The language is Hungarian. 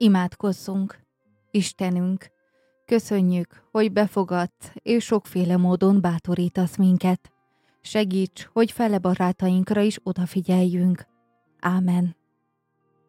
Imádkozzunk! Istenünk, köszönjük, hogy befogadsz, és sokféle módon bátorítasz minket. Segíts, hogy fele barátainkra is odafigyeljünk. Ámen.